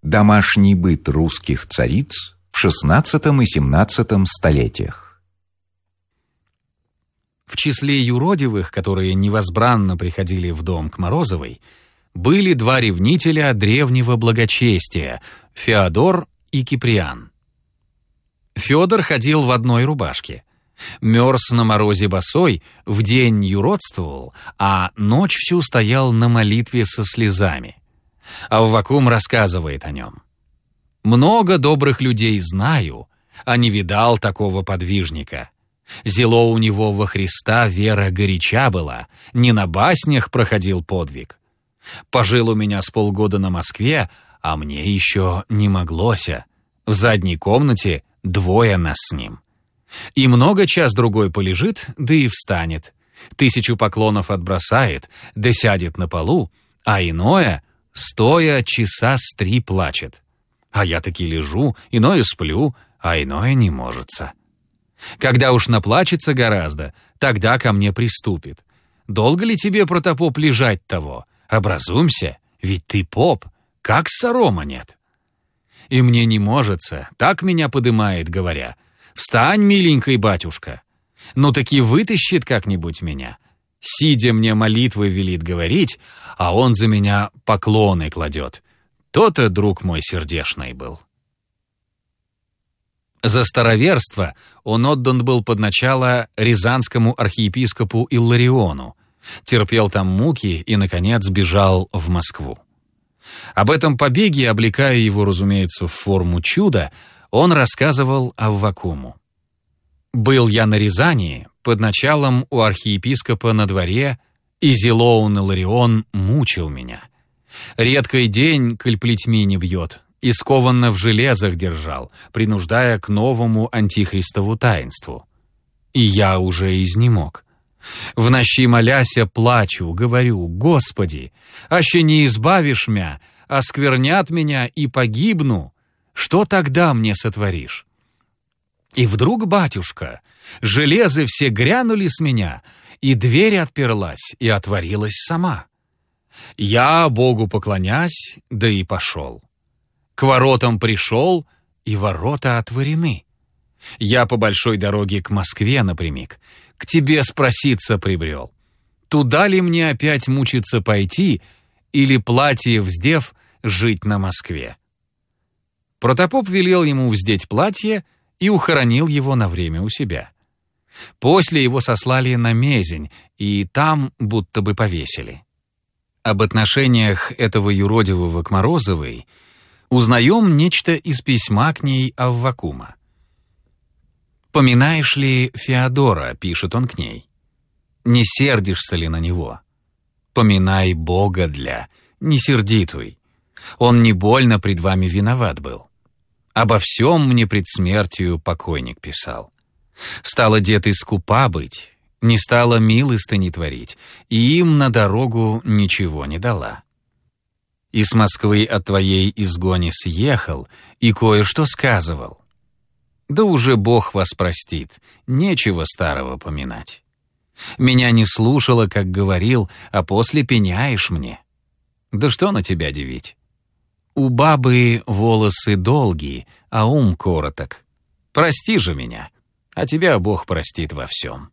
Домашний быт русских цариц в XVI и XVII столетиях. В числе юродивых, которые невозбранно приходили в дом к Морозовой, были два ревнителя древнего благочестия — Феодор и Киприан. Федор ходил в одной рубашке. Мерз на морозе босой, в день юродствовал, а ночь всю стоял на молитве со слезами. Аввакум рассказывает о нем. «Много добрых людей знаю, а не видал такого подвижника. Зело у него во Христа вера горяча была, не на баснях проходил подвиг. Пожил у меня с полгода на Москве, а мне еще не моглося. В задней комнате двое нас с ним. И много час-другой полежит, да и встанет. 1000 поклонов отбросает, да сядет на полу, а иное, стоя часа с 3 плачет. А я таки лежу, иное сплю, а иное не можется. Когда уж наплачется гораздо, тогда ко мне приступит. Долго ли тебе, протопоп, лежать того? Образумься, ведь ты поп, как сорома нет. И мне не можется, так меня подымает, говоря: «Встань, миленький батюшка». Ну таки вытащит как-нибудь меня. Сидя мне молитвы велит говорить, а он за меня поклоны кладет. То-то друг мой сердешный был. За староверство он отдан был под начало рязанскому архиепископу Иллариону, терпел там муки и, наконец, бежал в Москву. Об этом побеге, облекая его, разумеется, в форму чуда, он рассказывал Аввакуму. «Был я на Рязани под началом у архиепископа на дворе, и Зелоун Илларион мучил меня. Редкий день, коль плетьми не бьет, и скованно в железах держал, принуждая к новому антихристову таинству. И я уже изнемог. В нощи моляся плачу, говорю: Господи, аще не избавишь мя, осквернят меня и погибну, что тогда мне сотворишь? И вдруг, батюшка, железы все грянули с меня, и дверь отперлась и отворилась сама. Я Богу поклонясь, да и пошел. К воротам пришел, и ворота отворены. Я по большой дороге к Москве напрямик, к тебе спроситься прибрел. Туда ли мне опять мучиться пойти, или, платье вздев, жить на Москве?» Протопоп велел ему вздеть платье и ухоронил его на время у себя. После его сослали на Мезень, и там будто бы повесили. Об отношениях этого юродивого к Морозовой узнаем нечто из письма к ней Аввакума. «Поминаешь ли Феодора?» — пишет он к ней. «Не сердишься ли на него? Поминай Бога не сердитуй. Он не больно пред вами виноват был. Обо всем мне пред смертью покойник писал. Стало дед и скупа быть, не стала милостыни творить, и им на дорогу ничего не дала. И с Москвы от твоей изгони съехал, и кое-что сказывал. Да уже Бог вас простит, нечего старого поминать. Меня не слушала, как говорил, а после пеняешь мне. Да что на тебя дивить? У бабы волосы долгие, а ум короток. Прости же меня, а тебя Бог простит во всем».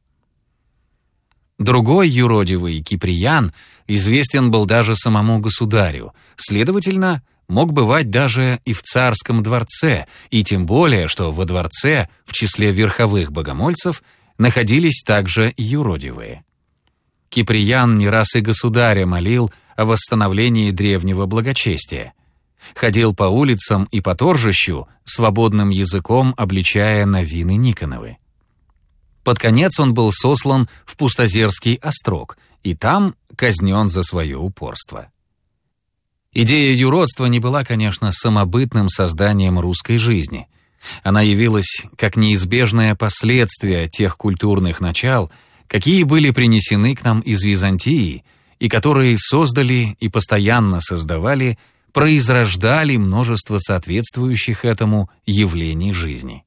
Другой юродивый, Киприан, известен был даже самому государю, следовательно, мог бывать даже и в царском дворце, и тем более, что во дворце, в числе верховых богомольцев, находились также юродивые. Киприан не раз и государя молил о восстановлении древнего благочестия. Ходил по улицам и по торжищу, свободным языком обличая новины Никоновы. Под конец он был сослан в Пустозерский острог, и там казнен за свое упорство. Идея юродства не была, конечно, самобытным созданием русской жизни. Она явилась как неизбежное последствие тех культурных начал, какие были принесены к нам из Византии и которые создали и постоянно создавали, произрождали множество соответствующих этому явлений жизни.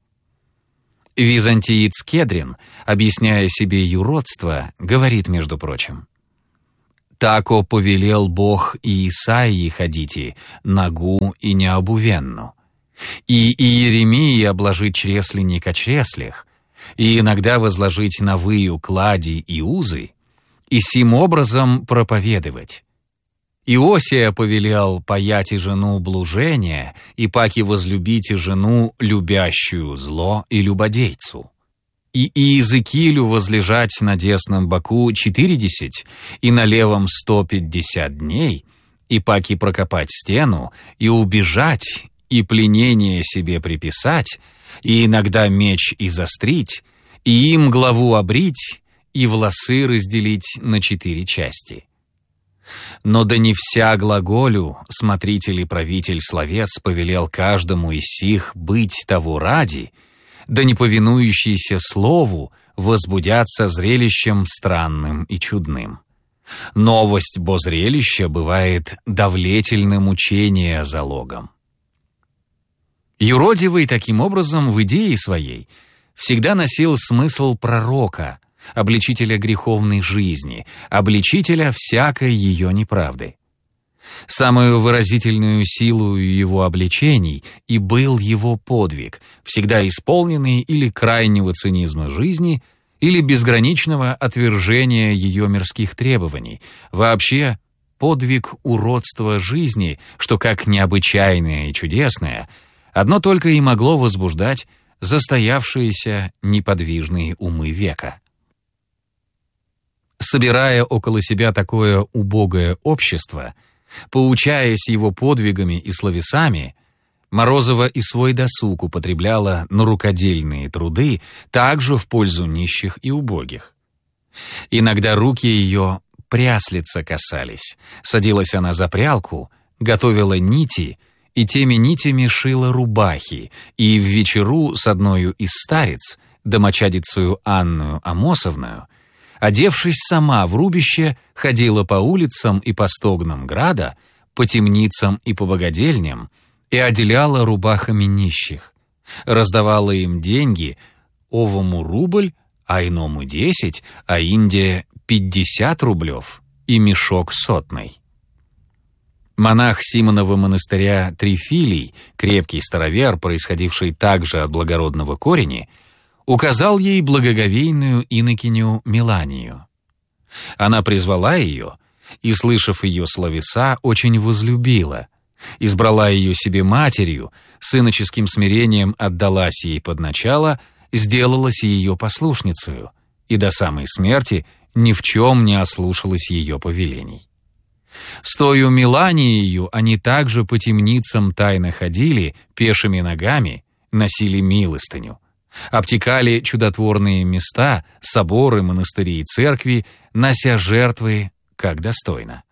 Византиец Кедрин, объясняя себе юродство, говорит, между прочим: тако повелел Бог и Исаии ходите, нагу и необувенну. И Иеремии обложить чресленник о чреслях, и иногда возложить на выю клади и узы, и сим образом проповедовать. Иосия повелел паять и жену блужения, и паки возлюбите жену, любящую зло и любодейцу. И Иезекиилю возлежать на десном боку 40, и на левом 150 дней, и паки прокопать стену, и убежать, и пленение себе приписать, и иногда меч изострить, и им главу обрить, и волосы разделить на 4 части. Но да не вся глаголю, смотритель и правитель-словец повелел каждому из сих быть того ради, да не повинующиеся слову возбудятся зрелищем странным и чудным. Новость бо зрелища бывает давлетельным учение залогом. Юродивый таким образом в идее своей всегда носил смысл пророка, обличителя греховной жизни, обличителя всякой ее неправды. Самую выразительную силу его обличений и был его подвиг, всегда исполненный или крайнего цинизма жизни, или безграничного отвержения ее мирских требований, вообще подвиг уродства жизни, что как необычайное и чудесное, одно только и могло возбуждать застоявшиеся неподвижные умы века. Собирая около себя такое убогое общество, поучаясь его подвигами и словесами, Морозова и свой досуг употребляла на рукодельные труды также в пользу нищих и убогих. Иногда руки ее пряслица касались, садилась она за прялку, готовила нити, и теми нитями шила рубахи, и в вечеру с одною из старец, домочадицею Анную Амосовною, одевшись сама в рубище, ходила по улицам и по стогнам града, по темницам и по богадельням, и отделяла рубахами нищих, раздавала им деньги, овому рубль, а иному 10, а инде 50 рублев и мешок сотный. Монах Симонова монастыря Трифилий, крепкий старовер, происходивший также от благородного корени, указал ей благоговейную инокиню Меланию. Она призвала ее и, слышав ее словеса, очень возлюбила, избрала ее себе матерью, с иноческим смирением отдалась ей под начало, сделалась ее послушницею и до самой смерти ни в чем не ослушалась ее повелений. С тою Меланией они также по темницам тайно ходили, пешими ногами, носили милостыню, обтекали чудотворные места, соборы, монастыри и церкви, нося жертвы, как достойно.